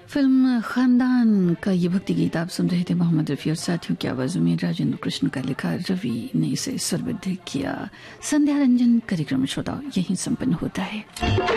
Film खानदान का ये भक्ति गीत आप सुन रहे थे मोहम्मद रफी और साथियों की आवाजों में राजेंद्र कृष्ण का लिखा, रवि ने इसे स्वरबद्ध किया। संध्या रंजन कार्यक्रम श्रोताओं यहीं संपन्न होता है।